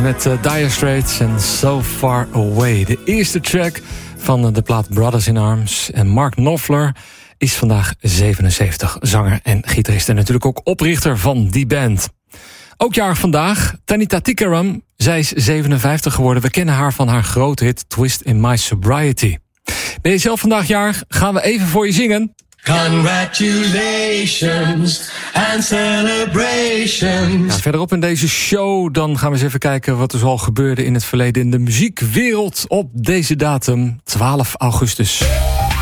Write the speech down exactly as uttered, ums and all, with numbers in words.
met uh, Dire Straits en So Far Away. De eerste track van uh, de plaat Brothers in Arms. En Mark Knopfler is vandaag zevenenzeventig, zanger en gitarist. En natuurlijk ook oprichter van die band. Ook jarig vandaag, Tanita Tikaram. Zij is zevenenvijftig geworden. We kennen haar van haar grote hit Twist in My Sobriety. Ben je zelf vandaag jarig? Gaan we even voor je zingen. Congratulations and celebrations. Ja, verderop in deze show dan gaan we eens even kijken wat er zoal gebeurde in het verleden in de muziekwereld op deze datum, twaalf augustus.